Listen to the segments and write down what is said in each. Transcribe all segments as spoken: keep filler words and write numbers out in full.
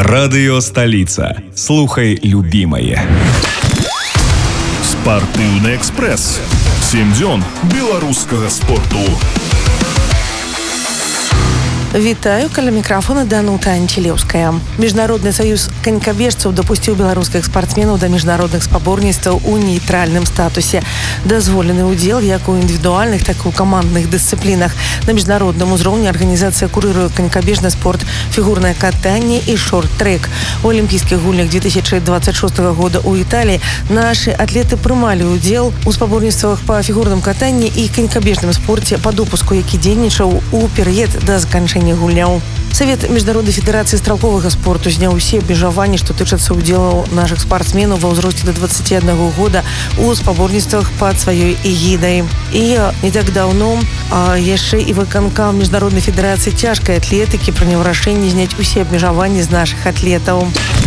Радыё Сталіца. Слухай любімае. Спартыўны экспрэс. Сем дзён беларускага спорту. Вітаю, каля мікрафона Данута Анчелеўская. Міжнародны саюз канькабежцаў дапусціў беларускіх спартсменаў да міжнародных спаборніцтваў у нейтральным статусе. Дазволены ўдзел як у індывідуальных, так і ў камандных дысцыплінах. На міжнародным узроўні арганізацыя курыруе канькабежны спорт, фігурнае катанне і шорт-трэк. У алімпійскіх гульнях две тысячи двадцать шестого года ў Італіі нашы атлеты прымалі ўдзел у спаборніцтвах па фігурным катанні і канькабежным спорце па допуску, які дзейнічаў у перыяд да заканчэння гульняў. Савет міжнароднай федэрацыі стралковага спорту зняў усе абмежаванні, што тычацца ўдзелу нашых спартсменаў ва ўзросце да двадцати одного года у спаборніцтвах пад сваёй эгідай. І не так даўно а яшчэ і выканкам міжнароднай федэрацыі цяжкай атлетыкі прыняў рашэнне зняць усе абмежаванні з нашых атлетаў.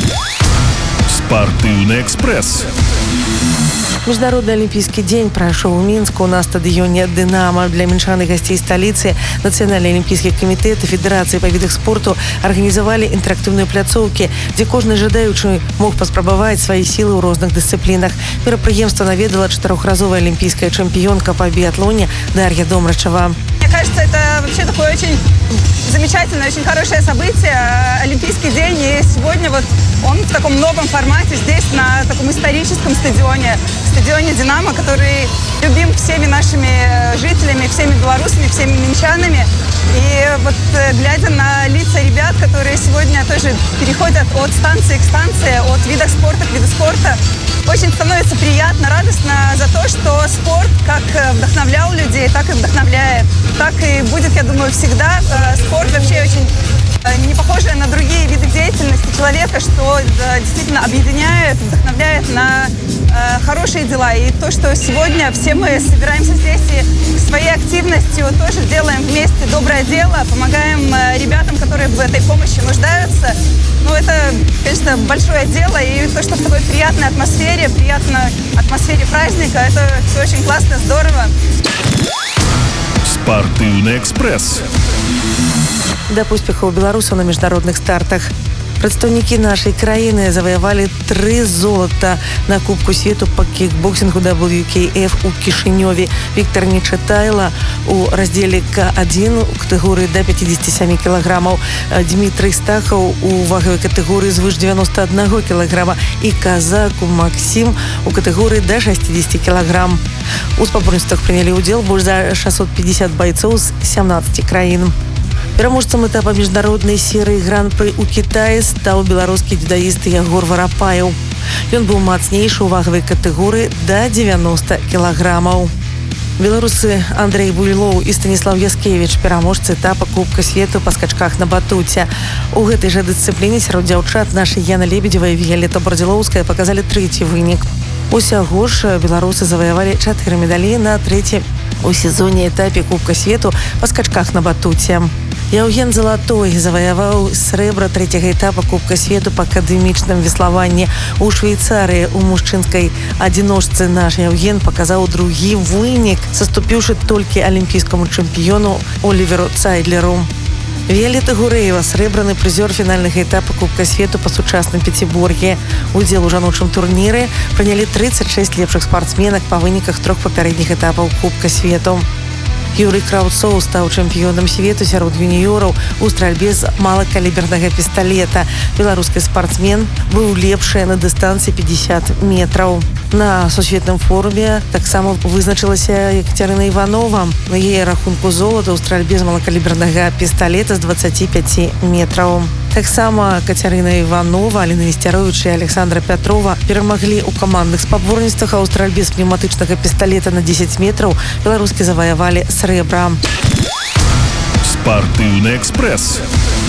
Спартыўны экспрэс. Міжнародны алімпійскі дзень прайшоў у Мінску на стадыёне «Дынама». Для мінчан і гасцей сталіцы Нацыянальны алімпійскі камітэт і федэрацыі па відах спорту арганізавалі інтэрактыўныя пляцоўкі, дзе кожны жадаючы мог паспрабаваць свае сілы ў розных дысцыплінах. Мерапрыемства наведала чатырохразовая алімпійская чэмпіёнка па біятлоне Дар'я Домрачева. Мне кажется, это вообще такое очень замечательное, очень хорошее событие. Олимпийский день, и сегодня вот он в таком новом формате здесь, на таком историческом стадионе, стадионе «Динамо», который любим всеми нашими жителями, всеми белорусами, всеми минчанами. И вот глядя на лица ребят, которые сегодня тоже переходят от станции к станции, от вида спорта к виду спорта, очень становится приятно, радостно за то, что спорт как вдохновлял людей, так и вдохновляет. Так и будет, я думаю, всегда. Спорт вообще очень не похожий на другие виды деятельности человека, что действительно объединяет, вдохновляет на хорошие дела. И то, что сегодня все мы собираемся здесь и своей активностью тоже делаем вместе доброе дело, помогаем ребятам, которые в этой помощи нуждаются. Ну, это, конечно, большое дело, и то, что в такой приятной атмосфере, приятной атмосфере праздника, это все очень классно, здорово. Спартыўны экспрэс. Да поспехаў беларусаў на міжнародных стартах. Прадстаўнікі нашай краіны заваявалі тры золата на Кубку свету па кікбоксінгу дабл ю кей эф у Кішынёве. Віктор Нечытайла у раздзеле ка адзін у катэгорыі да пятидесяти семи кілаграмаў, Дмітрый Стахаў у вагавай катэгорыі звыш девяноста одного кілаграма і казаку Максім у катэгорыі да шестидесяти кілаграм. У спаборніцтвах прынялі ўдзел больш за шестьсот пятьдесят байцоў з сямнаццаці краін. Пераможцам этапа міжнароднай серыі гран-пры ў Кітаі стаў беларускі дзюдаіст Ягор Варапаеў. Ён быў мацнейшы ў вагавай катэгорыі да девяноста кілаграмаў. Беларусы Андрей Буйлоў і Станіслав Яскевіч пераможцы этапа Кубка свету па скачках на батуце. У гэтай жа дысцыпліне сярод дзяўчат нашы Яна Лебедзева і Віялета Бардзілоўская паказалі трэці вынік. Усяго ж беларусы заваявалі чатыры медалі на трэцім у сезоне этапе Кубка свету па скачках на батуце. Яўген Залатой заваяваў срэбра трэцяга этапа Кубка свету па акадэмічным веславанні у Швейцарыі. У мужчынскай адзіночцы наш Яўген паказаў другі вынік, саступіўшы толькі алімпійскаму чэмпіёну Оліверу Цайдлеру. Віялета Гурэева, срэбраны прызёр фінальнага этапа Кубка свету па сучасным пяцібор'і. Удзел у жаночым турніры прынялі тридцать шесть лепшых спартсменак па выніках трох папярэдніх этапаў Кубка свету. Юрый Краўцоў стаў чэмпіёнам свету сярод юніёраў у стральбе з малакалібернага пісталета. Беларускі спартсмен быў лепшы на дыстанцыі пятьдесят метраў. На сусветным форуме таксама вызначылася Екатерина Іванова. На яе рахунку золата ў стральбе з малакалібернага пісталета з двадцати пяти метраў. Таксама Кацярына Іванова, Аліна Несцяровіч і Александра Пятрова перамаглі ў камандных спаборніцтвах, а ў стральбе з пнеўматычнага пісталета на десять метраў беларускі заваявалі срэбра. Спартыўны экспрэс.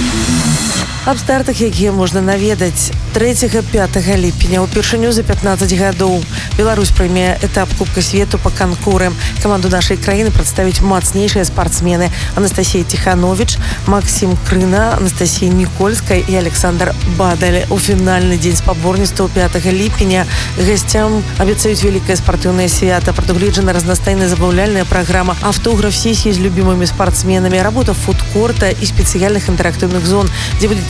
Аб стартах, якія можна наведаць. трэцяга-пятага ліпеня ўпершыню за пятнадцать гадоў Беларусь прыме этап Кубка свету па канкуры. Каманду нашай краіны прадставіць мацнейшыя спартсмены Анастасія Тиханович, Максим Крына, Анастасія Нікольская і Александр Бадаль. У фінальны дзень спаборніцтваў пятага ліпеня гасцям абяцаюць вялікае спартыўнае свята. Прадугледжана разнастайная забаўляльная праграма, аўтограф-сесіі з любімымі спартсменамі, работа фудкорта і спецыяльных інтэрактыўных зон, дзе будзе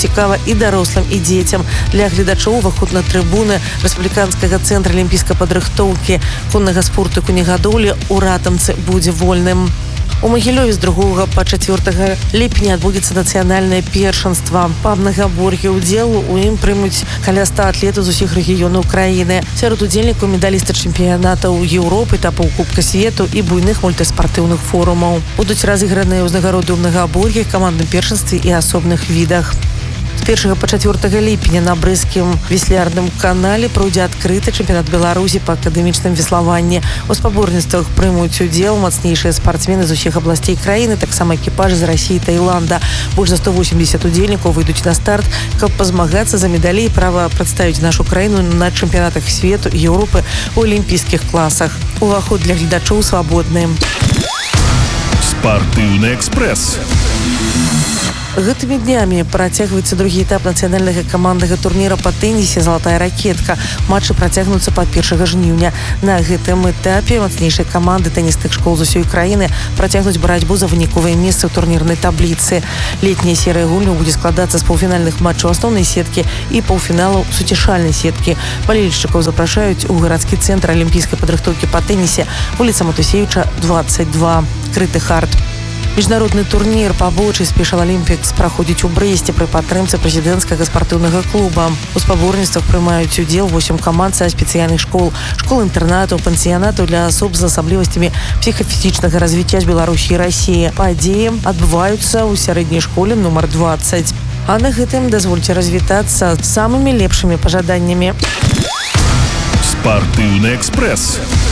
цікава і дарослым, і дзецям. Для гледачоў уваход на трыбуны рэспубліканскага цэнтра алімпійскай падрыхтоўкі коннага спорту і конегадоўлі ў Ратамцы будзе вольным. У Магілёве з другога па чацвёртага ліпеня адбудзецца нацыянальнае першынства па мнагабор'і. Удзел у ім прымуць каля ста атлетаў з усіх рэгіёнаў краіны. Сярод удзельнікаў медалісты чэмпіянатаў Еўропы, этапаў Кубка свету і буйных мультыспартыўных форумаў. Будуць разыграныя ўзнагароды ў мнагабор'і, камандным першынстве і асобных відах. З першага па чацвёртага ліпеня на брэсцкім веслярным канале пройдзе адкрыты чэмпіянат Беларусі па акадэмічным веславанні. У спаборніцтвах прымуць удзел мацнейшыя спартсмены з усіх абласцей краіны, таксама экіпажы з Расіі і Таіланда. Больш за сто восемьдесят удзельнікаў выйдуць на старт, каб пазмагацца за медалі і права прадставіць нашу краіну на чэмпіянатах свету і Еўропы ў алімпійскіх класах. Уваход для гледачоў свабодны. Спартыўны экспрэс. Гэтымі днямі працягваецца другі этап нацыянальнага каманднага турніра па тэнісе «Залатая ракетка». Матчы працягнуцца па першага жніўня. На гэтым этапе мацнейшыя каманды тэнісных школ з усёй краіны працягнуць барацьбу за выніковыя месцы ў турнірнай табліцы. Летняя серыя гульняў будзе складацца з паўфінальных матчаў асноўнай сеткі і паўфіналаў суцішальнай сеткі. Балельшчыкаў запрашаюць у гарадскі цэнтр алімпійскай падрыхтоўкі па тэнісе, вуліца Матусевіча, двадцать два, Крыты хард. Міжнародны турнір па бочы Special Olympics праходзіць у Брэсце пры падтрымцы прэзідэнцкага спартыўнага клуба. У спаборніцтвах прымаюць удзел восемь каманд са спецыяльных школ, школ-інтэрнатаў, пансіянатаў для асоб з асаблівасцямі псіхафізічнага развіцця з Беларусі і Расіі. Падзеі адбываюцца ў сярэдняй школе нумар двадцать. А на гэтым дазвольце развітацца з самымі лепшымі пажаданнямі. Спартыўны экспрэс.